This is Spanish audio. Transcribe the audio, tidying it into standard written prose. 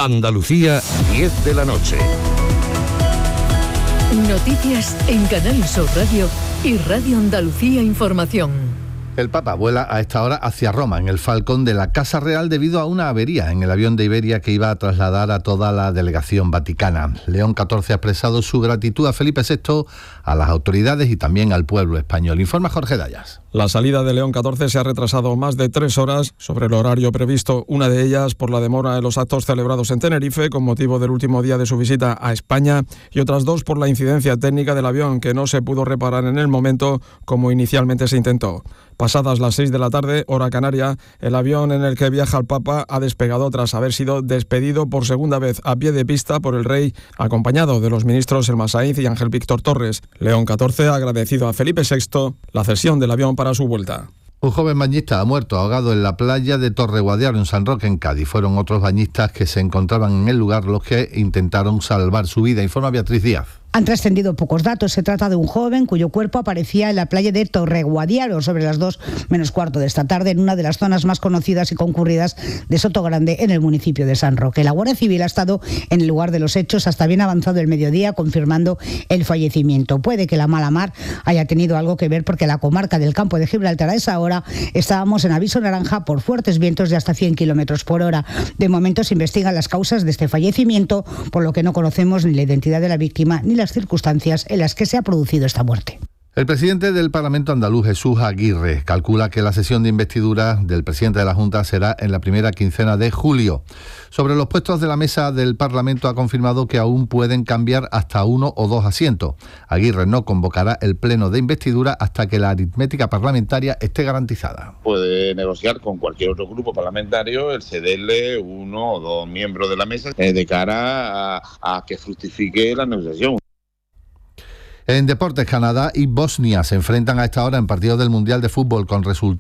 Andalucía, 10 de la noche. Noticias en Canal Sur Radio y Radio Andalucía Información. El Papa vuela a esta hora hacia Roma, en el Falcón de la Casa Real, debido a una avería en el avión de Iberia que iba a trasladar a toda la delegación vaticana. León XIV ha expresado su gratitud a Felipe VI, a las autoridades y también al pueblo español. Informa Jorge Dayas. La salida de León XIV se ha retrasado más de 3 horas sobre el horario previsto, una de ellas por la demora en los actos celebrados en Tenerife con motivo del último día de su visita a España, y otras 2 por la incidencia técnica del avión que no se pudo reparar en el momento como inicialmente se intentó. Pasadas las 6 de la tarde, hora canaria, el avión en el que viaja el Papa ha despegado tras haber sido despedido por segunda vez a pie de pista por el rey, acompañado de los ministros Elma Sainz y Ángel Víctor Torres. León XIV ha agradecido a Felipe VI la cesión del avión para su vuelta. Un joven bañista ha muerto ahogado en la playa de Torreguadiaro, en San Roque, en Cádiz. Fueron otros bañistas que se encontraban en el lugar los que intentaron salvar su vida, informa Beatriz Díaz. Han trascendido pocos datos. Se trata de un joven cuyo cuerpo aparecía en la playa de Torreguadiaro sobre las 2:15 de esta tarde, en una de las zonas más conocidas y concurridas de Sotogrande, en el municipio de San Roque. La Guardia Civil ha estado en el lugar de los hechos hasta bien avanzado el mediodía, confirmando el fallecimiento. Puede que la mala mar haya tenido algo que ver, porque la comarca del Campo de Gibraltar a esa hora estábamos en aviso naranja por fuertes vientos de hasta 100 kilómetros por hora. De momento se investigan las causas de este fallecimiento, por lo que no conocemos ni la identidad de la víctima ni las circunstancias en las que se ha producido esta muerte. El presidente del Parlamento andaluz, Jesús Aguirre, calcula que la sesión de investidura del presidente de la Junta será en la primera quincena de julio. Sobre los puestos de la mesa del Parlamento ha confirmado que aún pueden cambiar hasta 1 o 2 asientos. Aguirre no convocará el pleno de investidura hasta que la aritmética parlamentaria esté garantizada. Puede negociar con cualquier otro grupo parlamentario el cederle 1 o 2 miembros de la mesa de cara a que fructifique la negociación. En deportes, Canadá y Bosnia se enfrentan a esta hora en partidos del Mundial de Fútbol con resultados